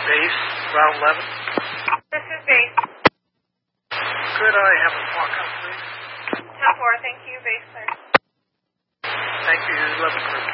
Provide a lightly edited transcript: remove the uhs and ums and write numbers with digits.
Base, Route 11. This is base. Could I have a walk-out, please? 10-4, thank you, base clear. Thank you, 11 clear.